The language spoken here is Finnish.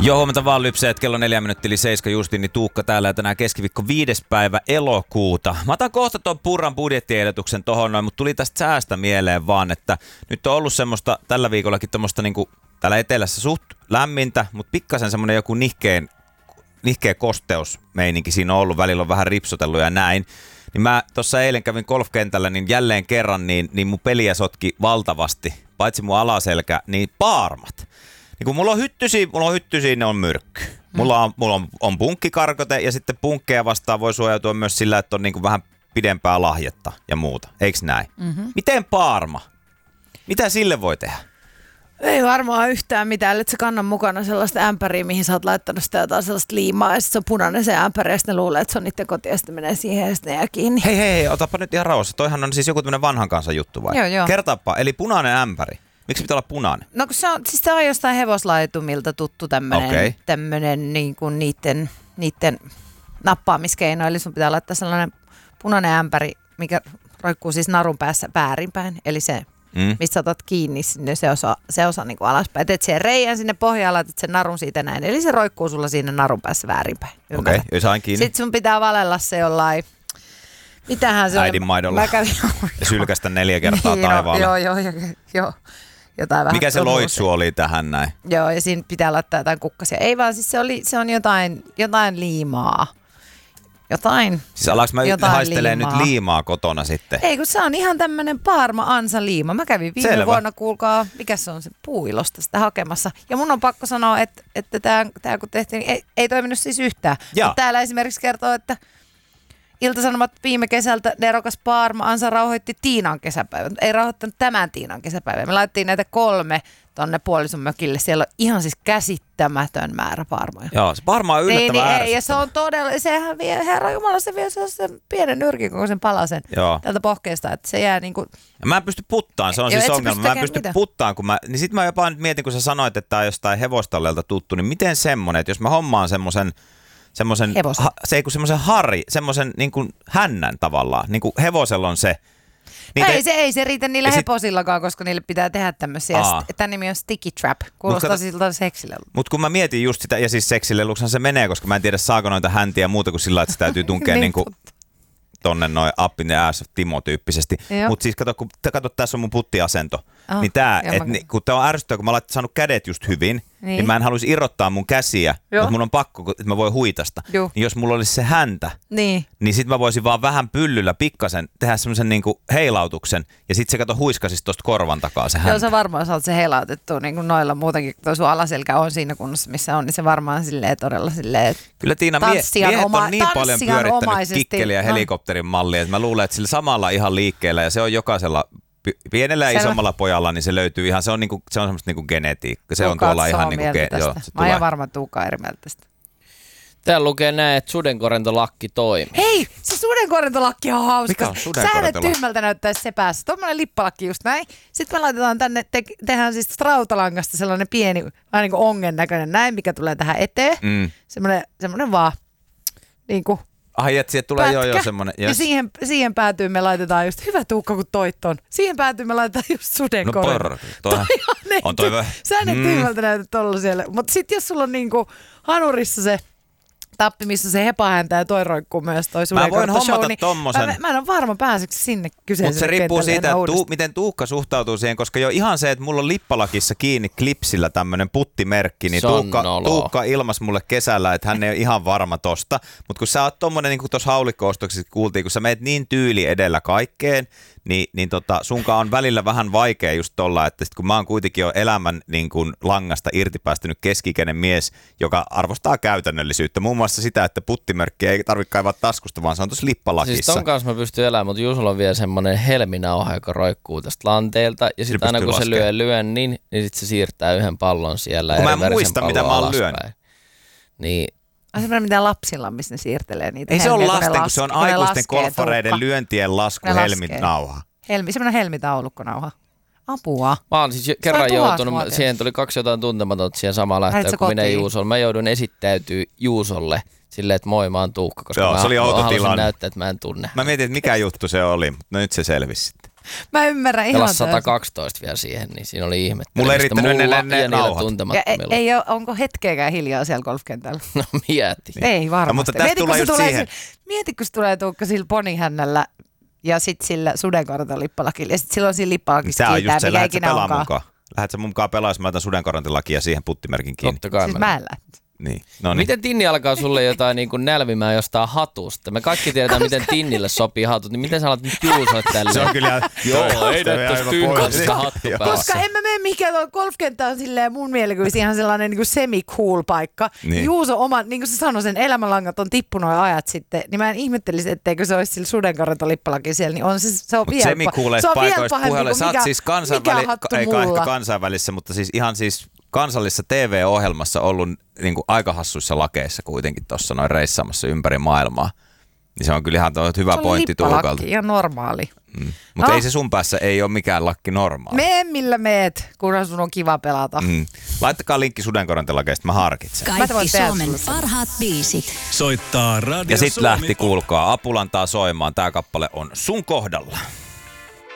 Joo, huomenta vaan lypseet, kello 4 minuuttia yli 7 justiin, niin Tuukka täällä ja tänään keskiviikko 5. päivä elokuuta. Mä otan kohta tuon Purran budjettiehdotuksen tohon noin, mutta tuli tästä säästä mieleen vaan, että nyt on ollut semmoista tällä viikollakin tommoista niinku täällä etelässä suht lämmintä, mutta pikkasen semmoinen joku nihkeä kosteusmeininki siinä on ollut, välillä on vähän ripsotellut ja näin. Niin mä tuossa eilen kävin golfkentällä, niin jälleen kerran niin mun peliä sotki valtavasti, paitsi mun alaselkä, niin paarmat. Niin kun mulla on hyttysiä, ne on myrkky. Mulla on punkkikarkote ja sitten punkkeja vastaan voi suojautua myös sillä, että on niinku vähän pidempää lahjetta ja muuta. Eiks näin? Mm-hmm. Miten paarma? Mitä sille voi tehdä? Ei varmaan yhtään mitään, että sä kannan mukana sellaista ämpäriä, mihin sä oot laittanut sitä jotain sellaista liimaa ja sitten se on punainen se ämpäri ja sitten ne luulee, että se on niiden koti ja sitten menee siihen ja sitten ne jää kiinni. Hei, otapa nyt ihan rauhassa. Toihan on siis joku tämmönen vanhan kanssa juttu vai? Joo. Kertaappa, eli punainen ämpäri. Miksi pitää olla punainen? No kun se on jostain hevoslaitumilta tuttu tämmönen niin kuin niiden nappaamiskeino. Eli sun pitää laittaa sellainen punainen ämpäri, mikä roikkuu siis narun päässä väärinpäin. Eli se, mistä otat kiinni sinne se osa niin kuin alaspäin. Teet siihen reijän sinne pohjaan, laitat sen narun siitä näin. Eli se roikkuu sulla siinä narun päässä väärinpäin. Okei, sain kiinni. Sitten sun pitää valella se jollain, mitähän se äidin maidolla. Ja sylkästä 4 kertaa niin, taivaalle. Joo. Mikä se loitsu oli tähän näin? Joo, ja siinä pitää laittaa jotain kukkasia. Ei vaan, siis se on jotain liimaa. Siis alaks mä haistelee nyt liimaa kotona sitten? Ei, kun se on ihan tämmönen Parma-ansa-liima. Mä kävin viime vuonna, kuulkaa, mikä se on se Puuilosta sitä hakemassa. Ja mun on pakko sanoa, että tää kun tehtiin, niin ei toiminut siis yhtään. Mutta täällä esimerkiksi kertoo, että Ilta-Sanomat viime kesältä nerokas Parma-ansa rauhoitti Tiinan kesäpäivän. Ei rauhoittanut tämän Tiinan kesäpäivän. Me laitettiin näitä 3 tonne puolison mökille. Siellä on ihan siis käsittämätön määrä parmoja. Joo, se Parma on yllättävän ärsyttävä. Ja se on todella, sehän vie, herra jumala, se vie sen pienen nyrkin kokoisen palasen tältä pohkeesta, että se jää niinku. Ja mä en pysty puttaan, se on siis ongelma. Mä en pysty puttaan, niin sit mä jopa nyt mietin, kun sä sanoit, että tää on jostain hevostallelta tuttu, niin miten semmonen, että jos mä hommaan semmoisen niinku hännän tavallaan, niinku hevosella on se. Ei se riitä niillä heposillakaan, koska niille pitää tehdä tämmöisiä. Tämä nimi on sticky trap. Kuulostaa siltä seksilelulta. Mutta kun mä mietin just sitä, ja siis seksileluksen se menee, koska mä en tiedä saako noita häntiä muuta kuin sillä, että se täytyy tunkea niinku tonne noin up in the ass of Timo tyyppisesti. Mutta siis kato, tässä on mun puttiasento. Niin kun tää on ärsyttävää, kun mä oon saanut kädet just hyvin, niin mä en haluaisi irrottaa mun käsiä, mutta mun on pakko, että mä voin huitasta. Niin jos mulla olisi se häntä, niin sit mä voisin vaan vähän pyllyllä pikkasen tehdä semmoisen niinku heilautuksen, ja sit se huiskasis tosta korvan takaa se häntä. Joo, se varmaan saat se heilautettua niin kuin noilla muutenkin, kun sun alaselkä on siinä kunnossa, missä on, niin se varmaan todella silleen. Kyllä Tiina, miehet on niin paljon pyörittänyt kikkeliä ja helikopterin mallia, että mä luulen, että sillä samalla ihan liikkeellä, ja se on jokaisella pienellä ja isommalla pojalla, niin se löytyy ihan, se on semmoista niinku genetiikka. Se on tuolla ihan niinku mä oon varmaan Tuukka eri mieltä tästä. Täällä lukee näin, että sudenkorentolakki toimii. Hei, se sudenkorentolakki on hauska. Mikä on sudenkorentolakki? Sähän tyhmältä näyttäisi se päässä. Tuommoinen lippalakki just näin. Sitten me laitetaan tänne, tehdään siis rautalangasta sellainen pieni, vähän niin kuin ongen näköinen näin, mikä tulee tähän eteen. Semmoinen vaan niin kuin ai, että siihen tulee jo semmoinen. Ja siihen päätyyn me laitetaan just, hyvä Tuukka kun toit ton. Siihen päätyyn me laitetaan just sudenkorento. No on toi sä et tyhmältä näytä tolla siellä. Mutta sit jos sulla on niinku hanurissa se tappi, missä se hepahäntä ja toi roikkuu myös toi sudenkorento. Mä voin hommata tommosen. Mä en ole varma pääseekö sinne kyseiselle. Mutta se riippuu siitä, että miten Tuukka suhtautuu siihen, koska jo ihan se, että mulla on lippalakissa kiinni klipsillä tämmönen puttimerkki, niin Tuukka ilmasi mulle kesällä, että hän ei ole ihan varma tosta. Mutta kun sä oot tommonen, niin kuin tuossa haulikko-ostoksessa kuultiin, kun sä meet niin tyyli edellä kaikkeen, niin sunkaan on välillä vähän vaikea just tolla, että sit kun mä oon kuitenkin jo elämän niin kun langasta irtipäästynyt keski-ikäinen mies, joka arvostaa käytännöllisyyttä. Muun muassa sitä, että puttimerkkiä ei tarvitse kaivaa taskusta, vaan se on tuossa lippalakissa. Siis ton kanssa mä pystyn elämään, mutta Juusolla on vielä semmoinen helminauha, joka roikkuu tästä lanteelta. Ja sitten aina kun se lyö niin sit se siirtää yhden pallon siellä. Kun mä en muista, mitä mä oon lyön. Niin. On semmoinen mitä lapsilla, missä ne siirtelee niitä. Ei se ole lasten, kun se on aikuisten golfareiden lyöntien lasku helminauha. Semmoinen helmitaulukkonauha. Apua. Mä oon siis kerran joutunut, siihen tuli 2 jotain tuntematonta siihen samaan lähtöön kuin minä Juusolle. Mä joudun esittäytyä Juusolle silleen, että moi, mä oon Tuukka, koska mä halusin näyttää, että mä en tunne. Mä mietin, että mikä juttu se oli, mutta nyt se selvisi sitten. Mä ymmärrän ihan täysin. 112 vielä siihen, niin siinä oli ihmettä. Mulla ei riittänyt ne nauhat. Onko hetkeäkään hiljaa siellä golfkentällä? No mieti. Ei varmasti. Mutta tästä tullaan just siihen. Mieti, kun se tulee Tuukka sillä ponihännällä ja sitten sillä sudenkorton lippalakilla. Ja sitten silloin siinä lippalakissa kiitää, mikä ikinä onkaan. Lähdet sä pelaamaan mukaan? Lähdet sä mukaan pelaamaan, jos mä otan sudenkortontilakia ja siihen puttimerkin kiinni? Totta kai siis mä en lähde. Niin. No niin. Miten Tinni alkaa sulle jotain niin kuin nälvimään jostain hatusta? Me kaikki tiedetään, miten Tinnille sopii hatut, niin miten sä alat nyt Juusolle tälleen? Se on kyllä... Joo, ei tästä tynkästä hattu päässä. Koska en mä mene mihinkään, tuo golfkenttä on silleen mun mielikuvissa ihan sellainen niin kuin semi-cool paikka. Niin. Juuso oma, niin kuin se sanoi, sen elämänlangat on tippunut ajat sitten, niin mä en ihmettelisi, etteikö se olisi sillä sudenkarantolippalakin siellä, niin on se on vielä pahempi kuin mikä hattu mulla. Kansainvälissä, mutta siis ihan siis kansallisessa TV-ohjelmassa ollut niin kuin aika hassuissa lakeissa kuitenkin tuossa noin reissaamassa ympäri maailmaa. Niin se on kyllä ihan hyvä pointti Tuukalta. Se on lippalakki, ihan normaali. Mutta ei se sun päässä ei ole mikään lakki normaali. Mene millä meet, kunhan sun on kiva pelata. Laittakaa linkki sudenkorantilakeista, mä harkitsen. Kaikki Suomen parhaat biisit. Soittaa Radio Ja sit Suomi. lähti, kuulkaa, Apulantaa soimaan. Tää kappale on Sun kohdalla.